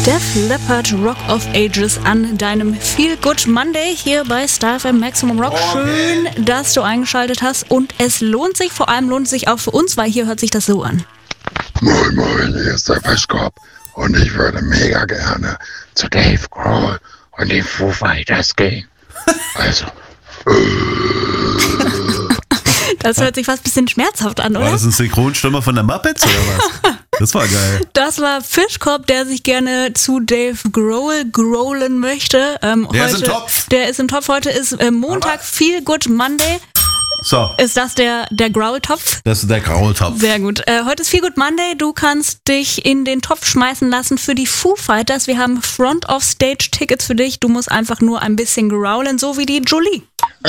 Def Leppard, Rock of Ages an deinem Feel Good Monday hier bei Star FM Maximum Rock. Schön, dass du eingeschaltet hast und es lohnt sich, vor allem lohnt es sich auch für uns, weil hier hört sich das so an. Moin moin, hier ist der Fischkopf und ich würde mega gerne zu Dave Grohl und den Foo Fighters gehen. Also. Das hört sich fast ein bisschen schmerzhaft an, oder? War das ein Synchronstimme von der Muppets oder was? Das war geil. Das war Fischkopf, der sich gerne zu Dave Grohl growlen möchte. Der ist im Topf. Der ist im Topf. Heute ist Montag, Feel Good Monday. So. Ist das der Growl-Topf? Das ist der Graultopf. Sehr gut. Heute ist Feel Good Monday. Du kannst dich in den Topf schmeißen lassen für die Foo Fighters. Wir haben Front-of-Stage-Tickets für dich. Du musst einfach nur ein bisschen growlen, so wie die Jolie.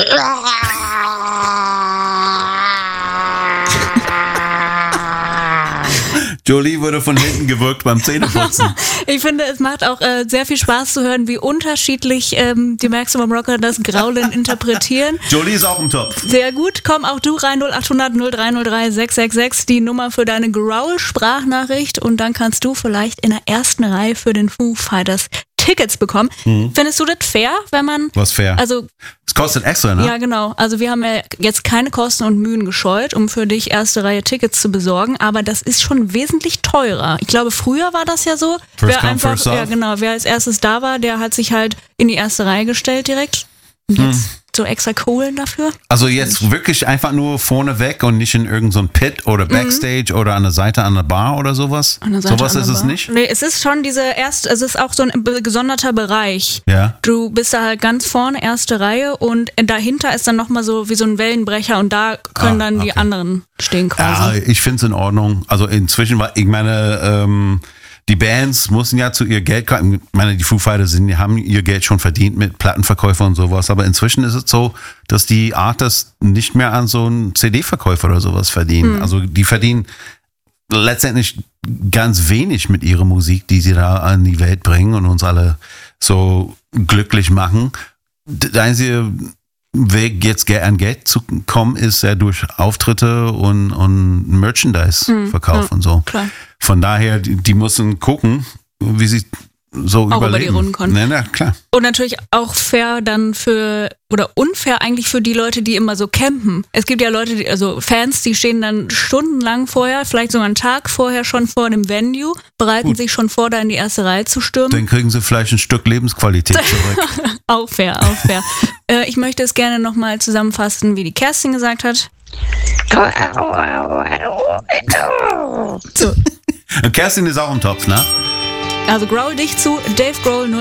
Jolie wurde von hinten gewürgt beim Zähneputzen. Ich finde, es macht auch sehr viel Spaß zu hören, wie unterschiedlich die Maximum Rocker das Graulen interpretieren. Jolie ist auch im Topf. Sehr gut, komm auch du rein, 0800 0303 666, die Nummer für deine Growl-Sprachnachricht und dann kannst du vielleicht in der ersten Reihe für den Foo Fighters Tickets bekommen. Findest du das fair, wenn man... Was fair? Also, es kostet extra, ne? Ja, genau. Also wir haben ja jetzt keine Kosten und Mühen gescheut, um für dich erste Reihe Tickets zu besorgen, aber das ist schon wesentlich teurer. Ich glaube, früher war das ja so. First come, first serve. Ja, genau. Wer als erstes da war, der hat sich halt in die erste Reihe gestellt direkt. Und jetzt so extra Kohlen dafür. Also jetzt wirklich einfach nur vorne weg und nicht in irgendein Pit oder Backstage oder an der Seite an der Bar oder sowas? Sowas ist es nicht? Nee, es ist schon es ist auch so ein gesonderter Bereich. Ja. Du bist da halt ganz vorne, erste Reihe und dahinter ist dann nochmal so wie so ein Wellenbrecher und da können dann die anderen stehen quasi. Ja, ich finde es in Ordnung. Also inzwischen, ich meine, die Bands mussten ja zu ihr Geld kommen. Ich meine, die Foo Fighters haben ihr Geld schon verdient mit Plattenverkäufer und sowas. Aber inzwischen ist es so, dass die Artists nicht mehr an so einen CD-Verkäufer oder sowas verdienen. Also die verdienen letztendlich ganz wenig mit ihrer Musik, die sie da an die Welt bringen und uns alle so glücklich machen. Der einzige Weg, jetzt an Geld zu kommen, ist ja durch Auftritte und Merchandise-Verkauf und so. Klar. Von daher, die müssen gucken, wie sie so auch überleben. Über die Runden kommen. Ja, klar. Und natürlich auch fair dann oder unfair eigentlich für die Leute, die immer so campen. Es gibt ja Leute, also Fans, die stehen dann stundenlang vorher, vielleicht sogar einen Tag vorher schon vor dem Venue, bereiten sich schon vor, da in die erste Reihe zu stürmen. Dann kriegen sie vielleicht ein Stück Lebensqualität zurück. Auch fair. Ich möchte es gerne nochmal zusammenfassen, wie die Kerstin gesagt hat. So. Und Kerstin ist auch im Topf, ne? Also growl dich zu Dave Grohl